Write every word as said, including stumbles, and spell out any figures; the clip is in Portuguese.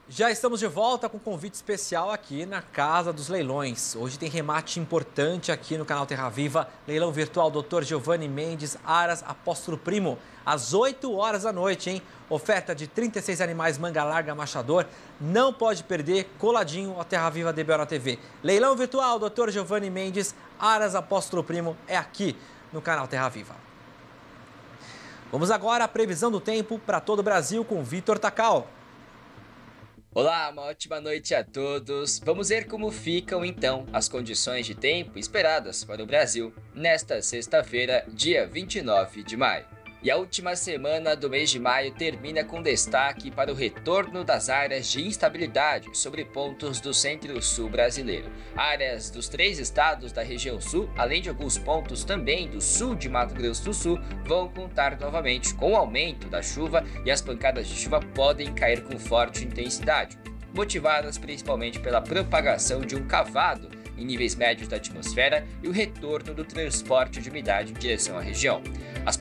Já estamos de volta com um convite especial aqui na Casa dos Leilões. Hoje tem remate importante aqui no canal Terra Viva. Leilão virtual doutor Giovanni Mendes, Aras Apóstolo Primo, às oito horas da noite, hein? Oferta de trinta e seis animais manga larga machador. Não pode perder, coladinho ao Terra Viva D B O na T V. Leilão virtual doutor Giovanni Mendes, Aras Apóstolo Primo, é aqui no canal Terra Viva. Vamos agora à previsão do tempo para todo o Brasil com Vitor Tacal. Olá, uma ótima noite a todos. Vamos ver como ficam então as condições de tempo esperadas para o Brasil nesta sexta-feira, dia vinte e nove de maio. E a última semana do mês de maio termina com destaque para o retorno das áreas de instabilidade sobre pontos do centro-sul brasileiro. Áreas dos três estados da região sul, além de alguns pontos também do sul de Mato Grosso do Sul, vão contar novamente com o aumento da chuva e as pancadas de chuva podem cair com forte intensidade, motivadas principalmente pela propagação de um cavado em níveis médios da atmosfera e o retorno do transporte de umidade em direção à região. As